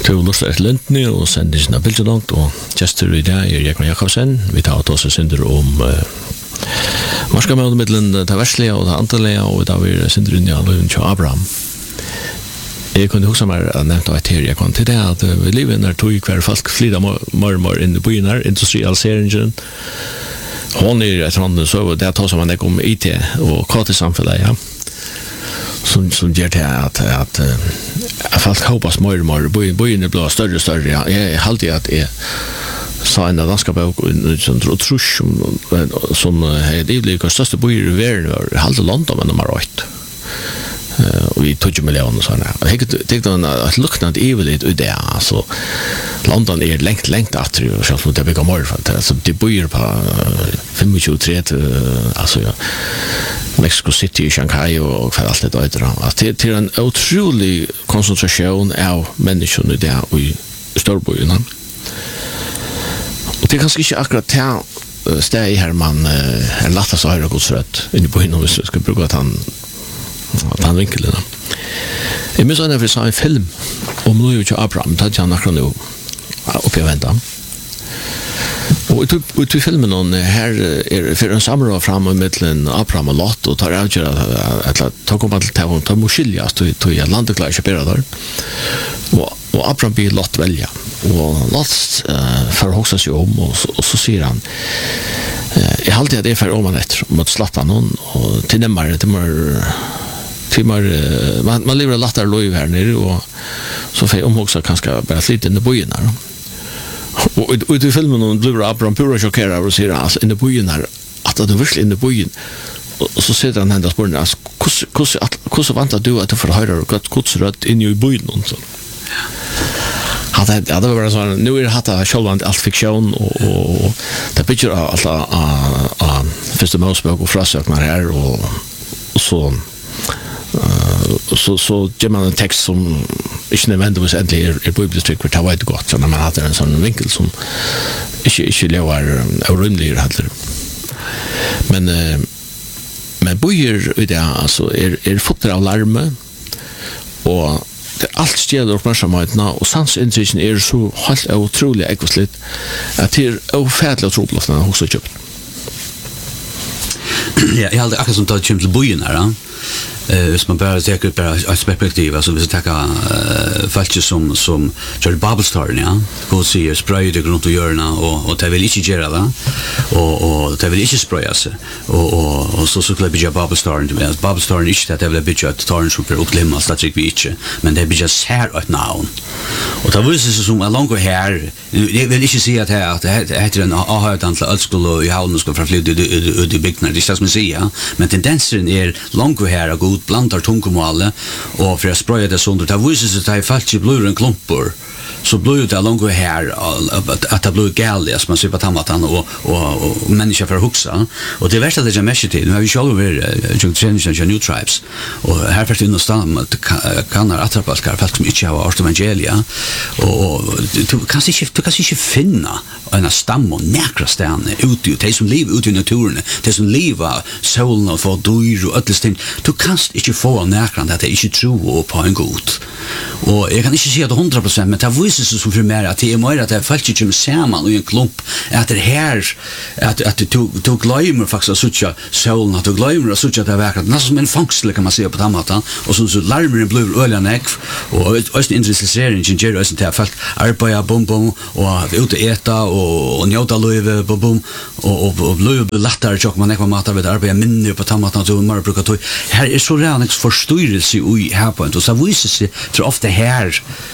Til Lust Lundny og sendingen av Bildelangt og gestur I dag Jekman Jakobsen. Vi tar oss synder om marskamødemiddelen det verslige og det antallige og da vi synder inn I Løven til Abraham. Jeg kunne huske meg nevnt av et her jeg kan til det at vi lever når tog hver folk flyder mer inn I byen her, industrialiseringen. Hon et eller så det tar som man ikke om IT og KT-samfunnet, ja. Som gjør til at folk hoppas mer og mer, byen blir større og større, ja. Jeg halte at jeg sa en av danska bok og trus som det største byer I verden var halve London, men de har 8. Og vi 20 millioner sånn. Jeg tenkte at luknad litt ut det, altså London lengt etter, og selv om det bygger mer, altså de bor på 25-30, altså ja, Mexico City, Shanghai og hva alt det øyder. Det en utrolig konsentrasjon av menneskene I det og I storbyene. Og det kanskje ikke akkurat det stedet her man lattes å høre godsrødt inni byene, hvis vi skal bruke at han vinkelen. Jeg minns at jeg sa en film om Løven til Abraham, det hadde han akkurat nå oppi å vente. Og ut I filmen her for en samråd fram I middelen Abraham og Lot og tar avgjør at ta kom at ta må skiljas til landet klarer ikke bedre der. Og Abraham blir Lot velja. Og Lot får hoksa seg om og så sier han jeg halte at jeg får om han etter mot slatta noen og til nemmere man lever en lattere lov her nere og så får jeg omhoksa kanskje bare flyt inn I byen her og ut I filmen blir Abraham pura sjokkerer og sier altså inn I byen her at det virkelig inn I byen og så sitter han hendt og spør hvordan vant du at du får høre godsrødt inn I byen ja, det var bare sånn nu det hatt sjølvand alt fiksjon og det bygger alt av første Mosebok og frasøkner her og så gjør man en tekst som ikke nødvendigvis endelig bibelstrykk for det var ikke godt, så når man hadde en sånn vinkel som ikke lever rymlig heller. Men bøyer I det, altså, fotter av larme, og det alt stjeler oppmerksomhetene, og sansinntrykken så helt utrolig ekvistligt, at det uferdig troblåsende hos å kjøpe. Ja, jeg hadde akkurat som tatt kjem til bøyen her, hvis man bare teker bare et perspektiv, altså hvis jeg teker folk som kjører Babelstorren, ja, god sier sprøy det rundt å gjøre det, og det vil ikke gjøre det, og det vil ikke sprøye seg, og så skulle jeg bygge Babelstorren, Babelstorren ikke at jeg vil bygge et tårn som blir opplimmet, det tror vi ikke, men det bygger sær et navn, og det viser seg som langt her, jeg vil ikke si at det heter en avhøytan til Ølskole og I havnen skal fra flyt ut I bygdene, det ikke det som jeg sier, men tendensen langt her og god blandar tungomålet og for å sprøye det sånn det viser seg at det falt ikke blir en klumpor så blir det langt her at det blir galt som man sier på tammatan og mennesker for å huksa og det verste det er mest til nå har vi selv vært New Tribes og her først inn og stam kan atterbalkar folk som ikke har vært evangelia og du kan ikke finne en stam og nekra stene ute de som lever ute I naturen de som lever solen og får dyr og ødels ting du kan ikke få nekra at jeg ikke tror på en god og jeg kan ikke si at 100% men det viser seg som for meg at det mer at jeg føler ikke med sammen I en klump at det her at du glemmer faktisk å suttje solen at du glemmer å suttje at det er vekkert nesten som en fangsel kan man si på den måten og så larmeren blir øyelig nekv og også industrialiseringen gjør også til at folk arbeider bom og ute eta og njøta løyve bom og løyve blir lettere tjokk man nekva matar ved arbeider minner på den måten så man bruker tog her så redan ikke forstyrrelse I her på en og så viser seg tror ofte her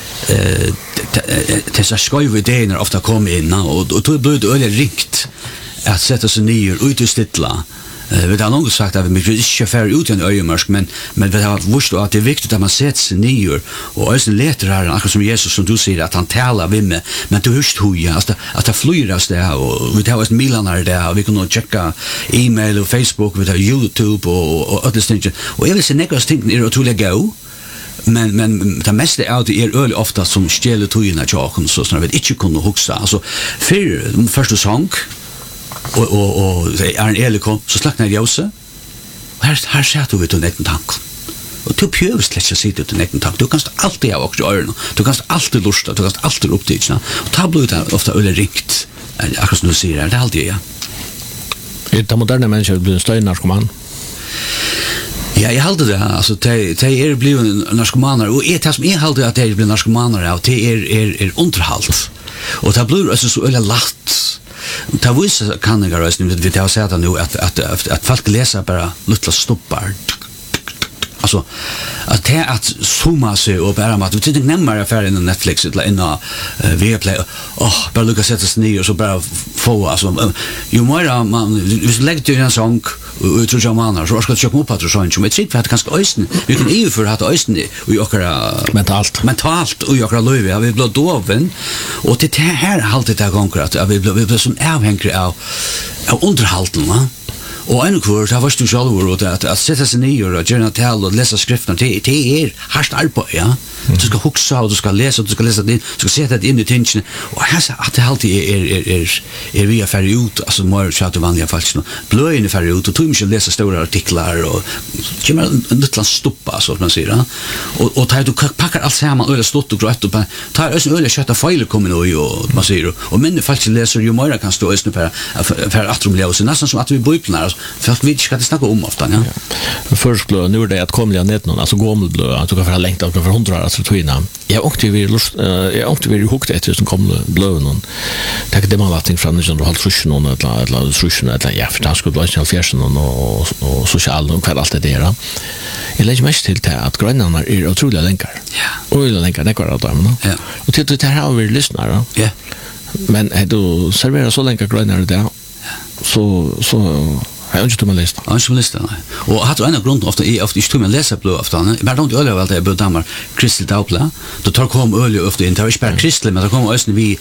dessa skøyve ideer ofta kom inn og då blir det øyelig rikt at sette seg nye ut I stilla vi har noen sagt at vi ikke fer ut I en øyemarsk men vi har vurst at det viktig at man setter seg nye og også leter her akkurat som Jesus som du sier at han taler ved meg men du hørst hoja at det flyr av sted og vi har også milan her der og vi kan tjekka e-mail og Facebook vi har YouTube og alle ting og jeg vil se nekkast ting utrolig gøy men det meste av det øyelig ofta som stjeler togene til åken så sånn at vi ikke kunne huksa altså for første sang og en eli kom så slakna jeg ljøse og her satt vi til nekken tanken Och du behöver släcka sig ut i näcken takt. Du kan alltid ha också öron. Du kan alltid lusta, du kan alltid upptidna. Och ta blir det ofta öle rikt. Akkurat som du säger, det är alltid ja. Är det moderna människor blir en stöjnarkoman? Ja, jag hade det. Alltså, det blivit narkomaner. Och det som jag hade att det blir narkomaner av, det är underhalt. Och det blir alltså så öle latt. Det visar kanningar, vi har sett nu att folk läser bara lilla stoppar. Alltså att zooma sig och bara att du inte nämmer affären i Netflix eller in Viaplay bara lukka sätta sig ner och så bara få alltså ju mer man vi lägger till en sång och tror jag man så ska jag köpa upp att sång som ett sitt för att kanske östen vi kan ju för att östen och jag mentalt och jag löve vi blir doven och det här halt det gånger att vi blir som avhängiga av underhalten va. Och en kvart har varit du själv att sätta sig ner och göra tal och läsa skriften det är hardt arbete ja. Du ska huxa och du ska läsa det du ska sätta det in i tänken och här att det alltid är vi affär ut alltså mer chatta vanliga falsk blöjande affär ut och du måste läsa stora artiklar och kommer en liten stoppa så att man säger och tar du packar allt samman eller stått och grött och tar öle chatta file kommer och man säger och men falsk läser ju mer kan stå ösn för att de läser nästan som att vi biblar för att vi inte ska snacka om ofta ja. Först blå nu är det att komma ner någon alltså gammelblå att du kan för längt för 100 alltså tvina. Jag åkte vi hukt efter som kom blå någon. Tack det man latting från den och halt någon eller slushen eller ja för det skulle vara fjärsen och social och allt det där. Jag lägger mest till att grannarna är otroliga länkar. Ja. Och länkar det går att använda. Ja. Och till det här har vi lyssnare. Ja. Men du serverar så länkar grannar där. Så jag har inte tog med lista. Jag har inte lista, nej. Och hade en grund ofta inte tog med läsa blå ofta. Men de öl över det på dammar kristal daupla. Då tar kom öl ofta inte bara kristal men det kommer ösn vi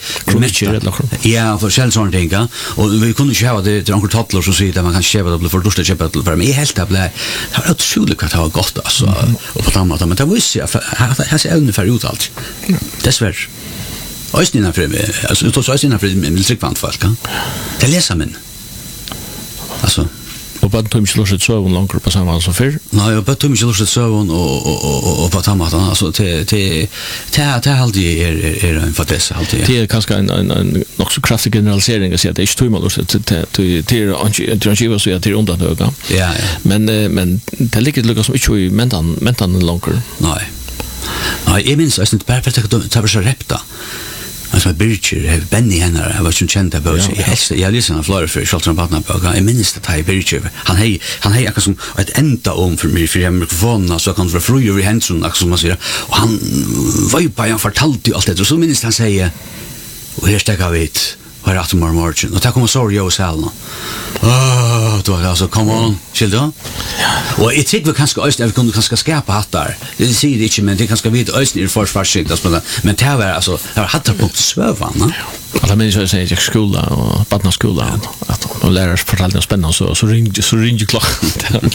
ja för självsån tänka och vi kunde ju ha det till onkel Tottler så säger att man kan köpa det för lusta köpa det för mig helt att bli det har otroligt att ha gott alltså och på dammar men det visste jag har sig ungefär ut allt. Dessvärre. Ösnina för alltså då så ösnina för miltryckvant folk. Det läser man. Alltså och bara tog mig lust så långt på samma som för. Nej, jag bara tog mig lust så och på samma alltså det alltid är en fatess alltid. Det är kanske en också kraftig generalisering att säga att det är inte tog mig lust till så att det är undantag. Ja. Men det ligger lukas som inte i mentan långt. Nej. Nej, jag minns inte bara för att ta så repta. Alltså Bircher, Benny Henner, jag var så känd där på sig. Jag lyssnade på flera för Charlton Partner på. Jag minns det här Bircher. Han hej akkurat som ett enda om för mig för mikrofonen så kan vara fri över händelsen som man säger. Och han var ju bara fortalte allt det och så minns han säger och här stäcker vi it. Var att morgon och ta kommer sorry och salna. Då alltså come on, skilda. Och det tycker vi kanske öst vi kunde kanske skapa hattar. Det säger det inte men det kanske vid öst i försvarsskikt men det var alltså har hattar på svävan. Alla människor säger jag skola och barnaskola att och lärare fortalte spännande så ringde klockan.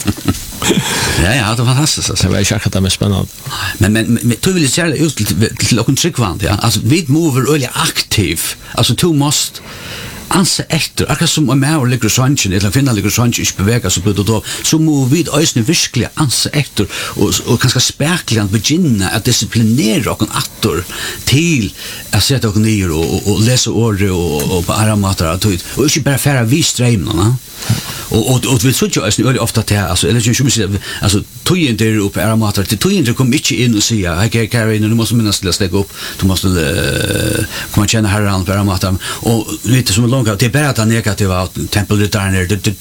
Ja, det var fantastiskt. Det var ju att det var spännande. Men du vill säga ut till någon tryckvant, ja. Alltså vi mover öliga aktiv. Alltså du måste anse efter, akkurat som om jag ligger sånchen, eller finna ligger sånchen, ikke beveger så blir det då, så må vi øyne virkelig anse efter, og kanskje spekler begynne at disciplinere okken atter til å sette okken nyer og lese året og på andre måter, og ikke bare fære vi streimene, og vi tror jo øyne ofte til, altså, eller ikke mye sier, altså, tøyen der oppe på andre måter, til tøyen der kommer ikke inn og sier, hei, Karin, du måste minnes til å stege opp, du måste komme kjenne herren på andre måter, og litt som det är bara att negativa tempelryttaren det